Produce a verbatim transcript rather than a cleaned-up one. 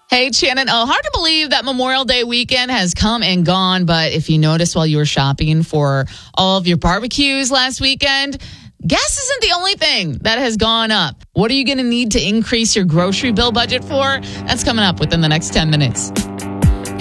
Hey, Shannon. Oh, hard to believe that Memorial Day weekend has come and gone. But if you noticed while you were shopping for all of your barbecues last weekend, gas isn't the only thing that has gone up. What are you going to need to increase your grocery bill budget for? That's coming up within the next ten minutes.